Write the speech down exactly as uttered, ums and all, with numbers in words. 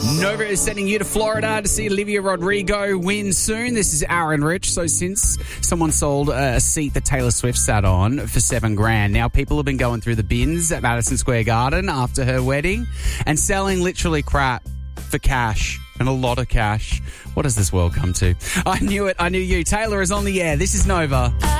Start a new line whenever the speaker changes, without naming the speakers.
Nova is sending you to Florida to see Olivia Rodrigo win soon. This is Aaron Rich. So since someone sold a seat that Taylor Swift sat on for seven grand, now people have been going through the bins at Madison Square Garden after her wedding and selling literally crap for cash, and a lot of cash. What does this world come to? I knew it. I knew you. Taylor is on the air. This is Nova.